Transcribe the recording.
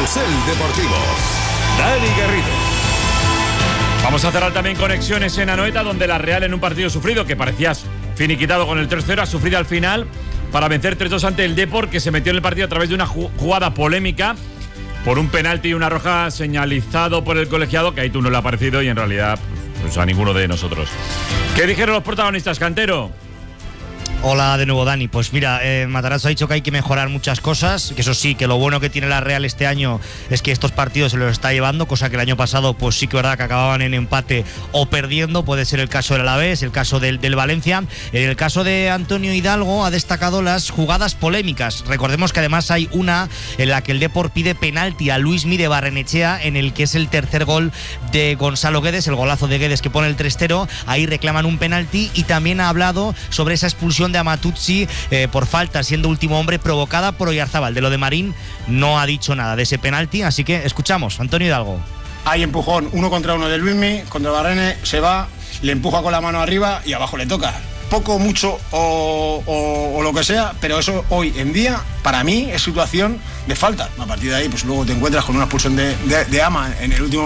Carrusel Deportivo. Dani Garrido. Vamos a cerrar también conexiones en Anoeta, donde la Real, en un partido sufrido que parecía finiquitado con el 3-0, ha sufrido al final para vencer 3-2 ante el Depor, que se metió en el partido a través de una jugada polémica por un penalti y una roja señalizado por el colegiado, que ahí tú no le ha parecido y en realidad pues a ninguno de nosotros. ¿Qué dijeron los protagonistas, Cantero? Hola de nuevo, Dani. Pues mira, Matarazzo ha dicho que hay que mejorar muchas cosas, que eso sí, que lo bueno que tiene la Real este año es que estos partidos se los está llevando, cosa que el año pasado pues sí que verdad que acababan en empate o perdiendo. Puede ser el caso del Alavés, el caso del Valencia. En el caso de Antonio Hidalgo ha destacado las jugadas polémicas. Recordemos que además hay una en la que el Depor pide penalti a Luismi de Barrenechea, en el que es el tercer gol de Gonzalo Guedes, el golazo de Guedes que pone el 3-0. Ahí reclaman un penalti, y también ha hablado sobre esa expulsión de Amatuzzi por falta, siendo último hombre, provocada por Oyarzábal. De lo de Marín no ha dicho nada de ese penalti, así que escuchamos. Antonio Hidalgo. Hay empujón 1 contra 1 de Luismi, contra Barrene, se va, le empuja con la mano arriba y abajo le toca. Poco, mucho o lo que sea, pero eso hoy en día para mí es situación de falta. A partir de ahí pues luego te encuentras con una expulsión de Ama en el último